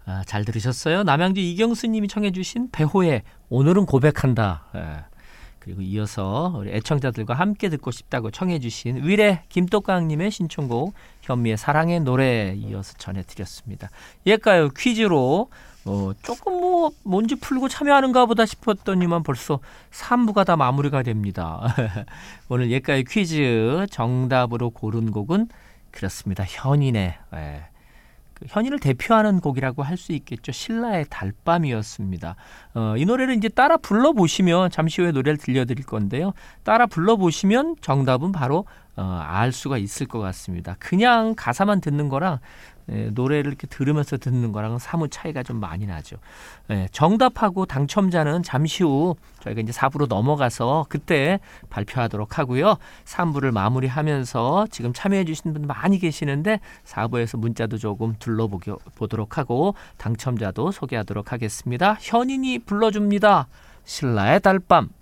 잘 들으셨어요? 남양주 이경수님이 청해 주신 배호의 오늘은 고백한다. 그리고 이어서 우리 애청자들과 함께 듣고 싶다고 청해 주신 위례 김똑강님의 신청곡 현미의 사랑의 노래 이어서 전해드렸습니다. 옛가요 퀴즈로 조금 뭔지 풀고 참여하는가 보다 싶었더니만 벌써 3부가 다 마무리가 됩니다. 오늘 옛가요 퀴즈 정답으로 고른 곡은 그렇습니다. 현인의 현인을 대표하는 곡이라고 할 수 있겠죠. 신라의 달밤이었습니다. 이 노래를 이제 따라 불러보시면 잠시 후에 노래를 들려드릴 건데요. 따라 불러보시면 정답은 바로 알 수가 있을 것 같습니다. 그냥 가사만 듣는 거랑 노래를 이렇게 들으면서 듣는 거랑은 사뭇 차이가 좀 많이 나죠. 정답하고 당첨자는 잠시 후 저희가 이제 4부로 넘어가서 그때 발표하도록 하고요. 3부를 마무리하면서 지금 참여해 주신 분 많이 계시는데 4부에서 문자도 조금 둘러보도록 하고 당첨자도 소개하도록 하겠습니다. 현인이 불러줍니다. 신라의 달밤.